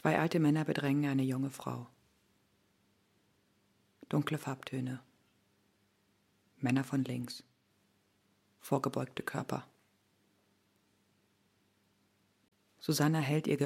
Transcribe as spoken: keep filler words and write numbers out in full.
Zwei alte Männer bedrängen eine junge Frau. Dunkle Farbtöne. Männer von links. Vorgebeugte Körper. Susanna hält ihr